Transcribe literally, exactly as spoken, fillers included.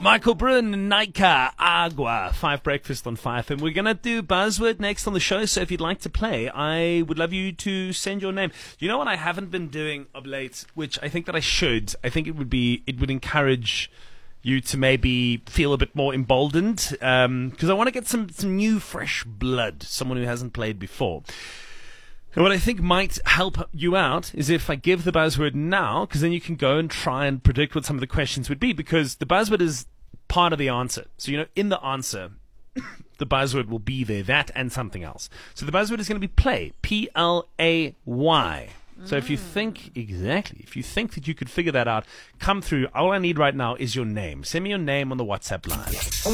Michael Brun, Nika, Agua, Five Breakfast on Five. And we're going to do Buzzword next on the show. So if you'd like to play, I would love you to send your name. You know what I haven't been doing of late, which I think that I should. I think it would be, it would encourage you to maybe feel a bit more emboldened. Because um, I want to get some, some new, fresh blood, someone who hasn't played before. And what I think might help you out is if I give the buzzword now, because then you can go and try and predict what some of the questions would be, because the buzzword is part of the answer. So, you know, in the answer, the buzzword will be there, that and something else. So the buzzword is going to be play, P L A Y. So if you think, exactly, if you think that you could figure that out, come through. All I need right now is your name. Send me your name on the WhatsApp line.